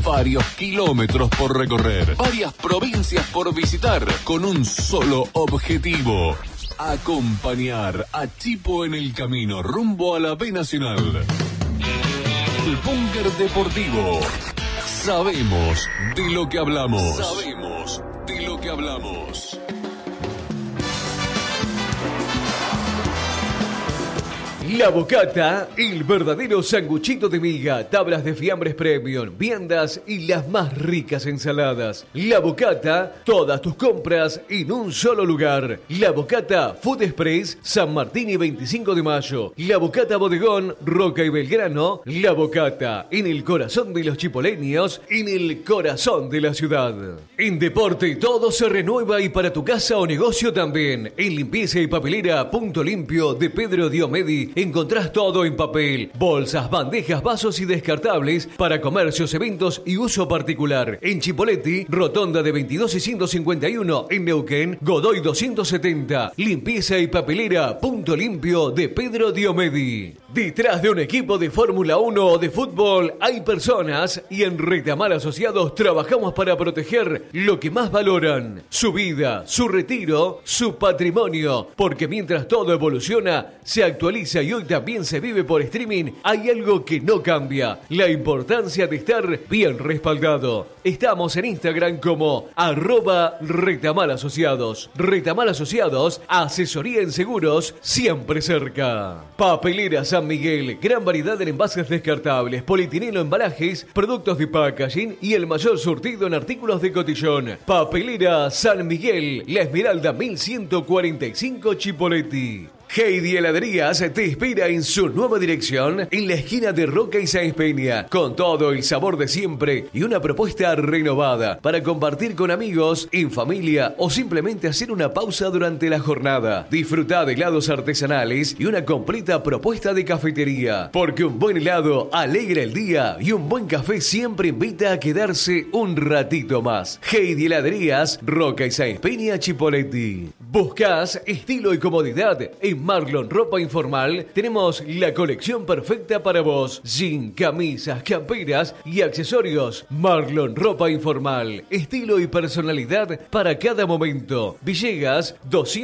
varios kilómetros por recorrer, varias provincias por visitar, con un solo objetivo: acompañar a Chipo en el camino rumbo a la B Nacional. El Búnker Deportivo. Sabemos de lo que hablamos. Sabemos de lo que hablamos. La Bocata, el verdadero sanguchito de miga, tablas de fiambres premium, viandas y las más ricas ensaladas. La Bocata, todas tus compras en un solo lugar. La Bocata Food Express, San Martín y 25 de Mayo. La Bocata Bodegón, Roca y Belgrano. La Bocata, en el corazón de los chipoleños, en el corazón de la ciudad. En deporte todo se renueva y para tu casa o negocio también. En limpieza y papelera Punto Limpio de Pedro Diomedi encontrás todo en papel, bolsas, bandejas, vasos y descartables para comercios, eventos y uso particular. En Chipoleti, Rotonda de 22 y 151. En Neuquén, Godoy 270. Limpieza y papelera Punto Limpio de Pedro Diomedi. Detrás de un equipo de Fórmula 1 o de fútbol hay personas y en Retamar Asociados trabajamos para proteger lo que más valoran: su vida, su retiro, su patrimonio. Porque mientras todo evoluciona, se actualiza y hoy también se vive por streaming, hay algo que no cambia: la importancia de estar bien respaldado. Estamos en Instagram como @Retamar Asociados. Retamar Asociados, asesoría en seguros, siempre cerca. Papelera San Miguel, gran variedad en envases descartables, polietileno, embalajes, productos de packaging y el mayor surtido en artículos de cotillón. Papelera San Miguel, La Esmeralda 1145 Chipoleti. Heidi Heladerías te espera en su nueva dirección en la esquina de Roca y Sáenz Peña, con todo el sabor de siempre y una propuesta renovada para compartir con amigos, en familia o simplemente hacer una pausa durante la jornada. Disfruta de helados artesanales y una completa propuesta de cafetería, porque un buen helado alegra el día y un buen café siempre invita a quedarse un ratito más. Heidi Heladerías, Roca y Sáenz Peña, Chipoleti. ¿Buscas estilo y comodidad? En Marlon Ropa Informal tenemos la colección perfecta para vos: jean, camisas, camperas y accesorios. Marlon Ropa Informal, estilo y personalidad para cada momento. Villegas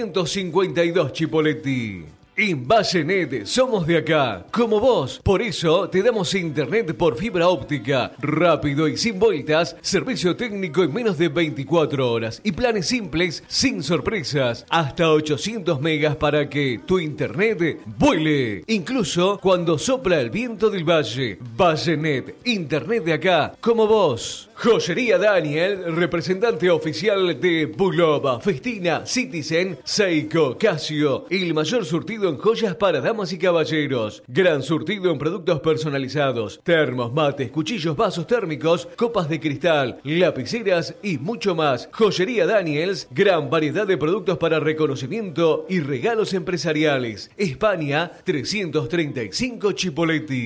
252 Chipoleti. En Vallenet somos de acá, como vos. Por eso te damos internet por fibra óptica, rápido y sin vueltas, servicio técnico en menos de 24 horas y planes simples sin sorpresas, hasta 800 megas para que tu internet vuele, incluso cuando sopla el viento del valle. Vallenet, internet de acá, como vos. Joyería Daniel, representante oficial de Bulova, Festina, Citizen, Seiko, Casio, el mayor surtido en joyas para damas y caballeros. Gran surtido en productos personalizados: termos, mates, cuchillos, vasos térmicos, copas de cristal, lapiceras y mucho más. Joyería Daniels, gran variedad de productos para reconocimiento y regalos empresariales. España 335 Chipoleti.